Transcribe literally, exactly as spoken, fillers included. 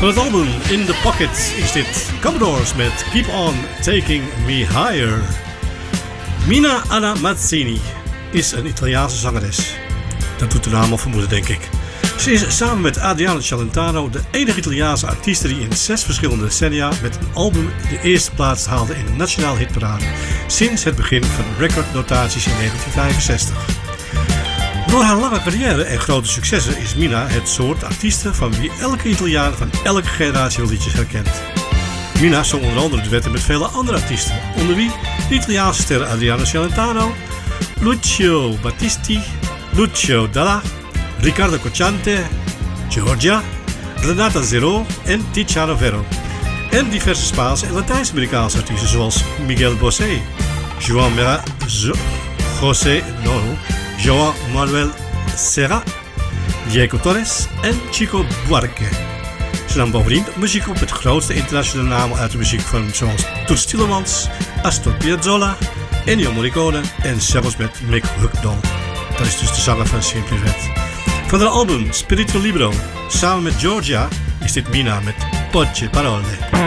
Van het album In The Pocket is dit Commodores met Keep On Taking Me Higher. Mina Anna Mazzini is een Italiaanse zangeres. Dat doet de naam al vermoeden, denk ik. Ze is samen met Adriano Celentano de enige Italiaanse artiest die in zes verschillende decennia met een album de eerste plaats haalde in de nationale hitparade sinds het begin van recordnotaties in negentien vijfenzestig. Door haar lange carrière en grote successen is Mina het soort artieste van wie elke Italiaan van elke generatie wel liedjes herkent. Mina zong onder andere duetten met vele andere artiesten, onder wie de Italiaanse sterren Adriano Celentano, Lucio Battisti, Lucio Dalla, Riccardo Cocciante, Giorgia, Renata Zero en Tiziano Ferro. En diverse Spaanse en Latijns-Amerikaanse artiesten zoals Miguel Bosé, Joan Mera, jo- José no, Joan Manuel Serrat, Diego Torres en Chico Buarque. Ze nam bovendien muziek op met grootste internationale namen uit de muziek van zoals Toots Thielemans, Astor Piazzolla, Ennio Morricone en zelfs met Mick Hucknall. Dat is dus de zanger van Simply Red. Van haar album Spirito Libero samen met Giorgia is dit Mina met Poche Parole.